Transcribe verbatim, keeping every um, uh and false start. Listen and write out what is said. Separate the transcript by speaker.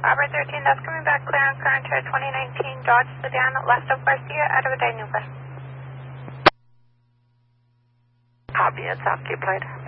Speaker 1: Robert thirteen, that's coming back clear on current to twenty nineteen Dodge Sedan, left of Garcia, out of Dinuba.
Speaker 2: Copy, it's occupied.